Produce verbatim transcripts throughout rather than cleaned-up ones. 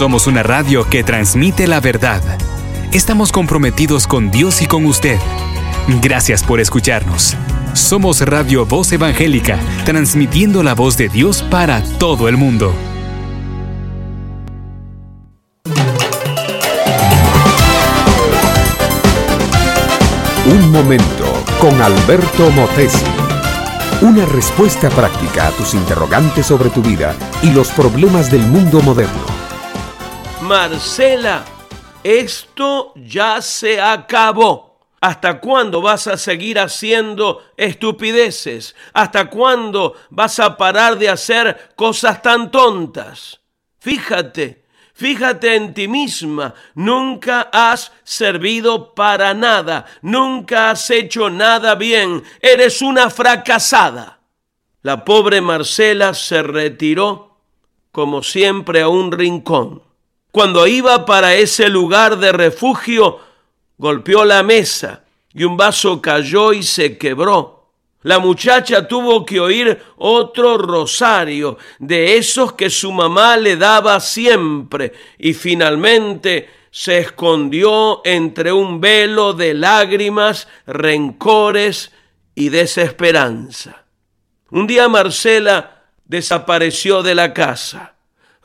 Somos una radio que transmite la verdad. Estamos comprometidos con Dios y con usted. Gracias por escucharnos. Somos Radio Voz Evangélica, transmitiendo la voz de Dios para todo el mundo. Un momento con Alberto Motesi. Una respuesta práctica a tus interrogantes sobre tu vida y los problemas del mundo moderno. Marcela, esto ya se acabó. ¿Hasta cuándo vas a seguir haciendo estupideces? ¿Hasta cuándo vas a parar de hacer cosas tan tontas? Fíjate, fíjate en ti misma. Nunca has servido para nada. Nunca has hecho nada bien. Eres una fracasada. La pobre Marcela se retiró, como siempre, a un rincón. Cuando iba para ese lugar de refugio, golpeó la mesa y un vaso cayó y se quebró. La muchacha tuvo que oír otro rosario, de esos que su mamá le daba siempre, y finalmente se escondió entre un velo de lágrimas, rencores y desesperanza. Un día Marcela desapareció de la casa.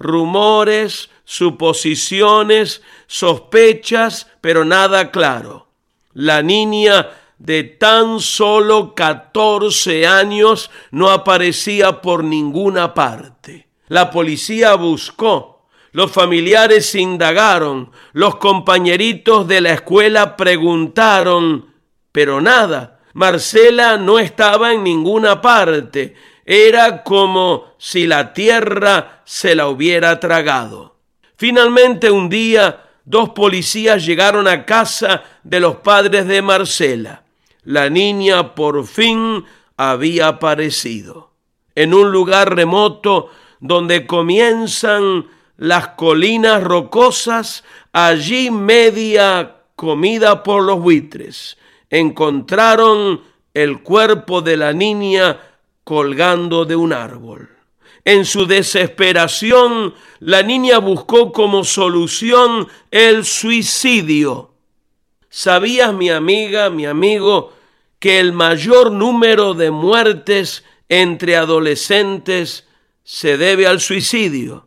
Rumores, suposiciones, sospechas, pero nada claro. La niña de tan solo catorce años no aparecía por ninguna parte. La policía buscó, los familiares indagaron, los compañeritos de la escuela preguntaron, pero nada. Marcela no estaba en ninguna parte. Era como si la tierra se la hubiera tragado. Finalmente un día, dos policías llegaron a casa de los padres de Marcela. La niña por fin había aparecido. En un lugar remoto donde comienzan las colinas rocosas, allí media comida por los buitres, encontraron el cuerpo de la niña colgando de un árbol. En su desesperación, la niña buscó como solución el suicidio. ¿Sabías, mi amiga, mi amigo, que el mayor número de muertes entre adolescentes se debe al suicidio?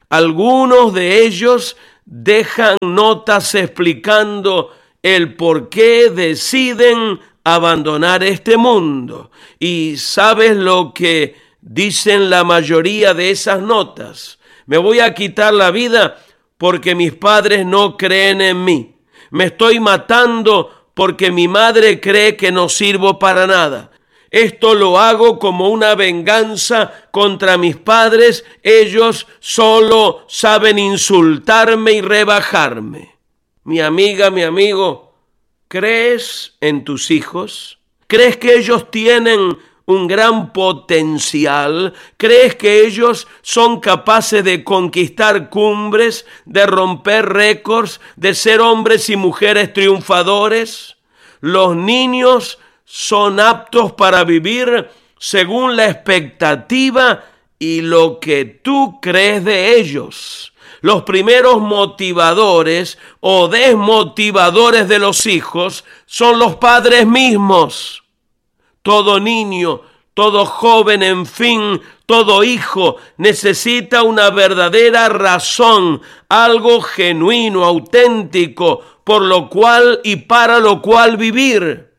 Algunos de ellos dejan notas explicando el por qué deciden abandonar este mundo. ¿Y sabes lo que dicen la mayoría de esas notas? Me voy a quitar la vida porque mis padres no creen en mí. Me estoy matando porque mi madre cree que no sirvo para nada. Esto lo hago como una venganza contra mis padres. Ellos solo saben insultarme y rebajarme. Mi amiga, mi amigo, ¿crees en tus hijos? ¿Crees que ellos tienen un gran potencial? ¿Crees que ellos son capaces de conquistar cumbres, de romper récords, de ser hombres y mujeres triunfadores? Los niños son aptos para vivir según la expectativa y lo que tú crees de ellos. Los primeros motivadores o desmotivadores de los hijos son los padres mismos. Todo niño, todo joven, en fin, todo hijo necesita una verdadera razón, algo genuino, auténtico, por lo cual y para lo cual vivir.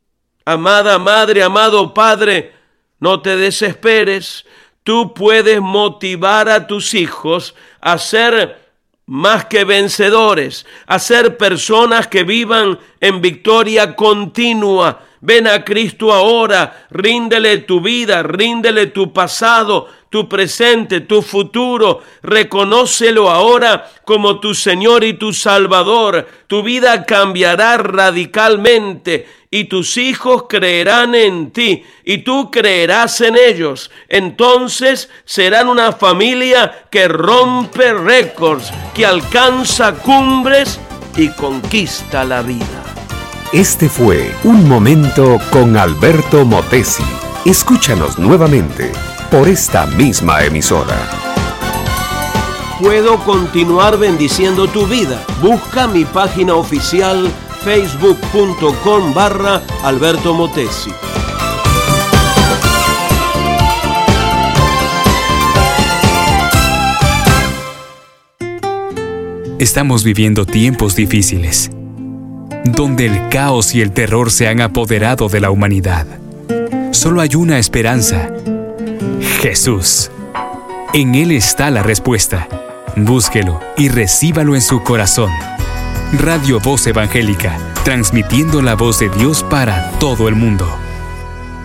Amada madre, amado padre, no te desesperes. Tú puedes motivar a tus hijos a ser más que vencedores, a ser personas que vivan en victoria continua. Ven a Cristo ahora, ríndele tu vida, ríndele tu pasado, tu presente, tu futuro. Reconócelo ahora como tu Señor y tu Salvador. Tu vida cambiará radicalmente y tus hijos creerán en ti y tú creerás en ellos. Entonces serán una familia que rompe récords, que alcanza cumbres y conquista la vida. Este fue Un Momento con Alberto Motesi. Escúchanos nuevamente por esta misma emisora. puedo continuar bendiciendo tu vida? Busca mi página oficial facebook.com barra Alberto Motesi. Estamos viviendo tiempos difíciles, donde el caos y el terror se han apoderado de la humanidad. Solo hay una esperanza: Jesús. En Él está la respuesta. Búsquelo y recíbalo en su corazón. Radio Voz Evangélica, transmitiendo la voz de Dios para todo el mundo.